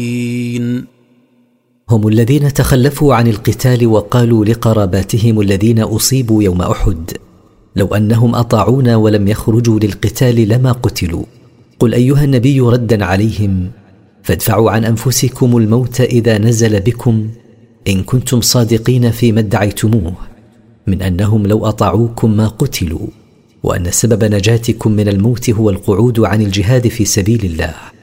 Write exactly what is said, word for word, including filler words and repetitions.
هم الذين تخلفوا عن القتال وقالوا لقراباتهم الذين أصيبوا يوم أحد: لو أنهم أطاعونا ولم يخرجوا للقتال لما قتلوا. قل أيها النبي ردا عليهم: فادفعوا عن أنفسكم الموت إذا نزل بكم إن كنتم صادقين فيما ادعيتموه من أنهم لو أطاعوكم ما قتلوا، وأن سبب نجاتكم من الموت هو القعود عن الجهاد في سبيل الله.